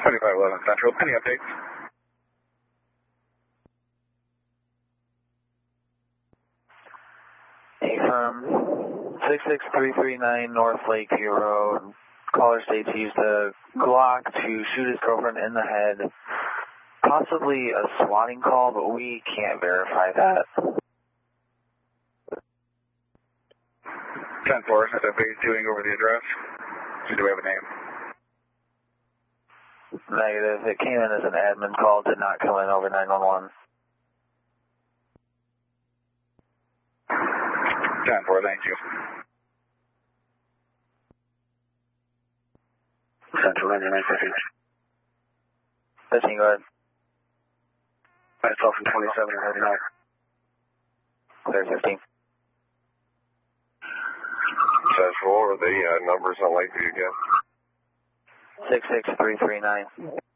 2511 Central. Any updates? From 66339 North Lakeview Road, caller states he used a Glock to shoot his girlfriend in the head. Possibly a swatting call, but we can't verify that. 10-4, is that base doing over the address? Or do we have a name? Negative. It came in as an admin call, did not come in over 911. 10-4, thank you. Central 9915. 15, go ahead. Myself from 27 and 39. Clear 15. Central, or the numbers on Lakeview again? 66339.